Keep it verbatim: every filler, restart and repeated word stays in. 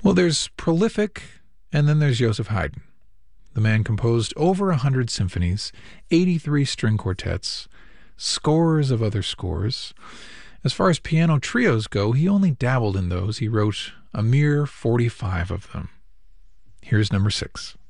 Well, there's prolific, and then there's Joseph Haydn. The man composed over a hundred symphonies, eighty-three string quartets, scores of other scores. As far as piano trios go, he only dabbled in those. He wrote a mere forty-five of them. Here's number six.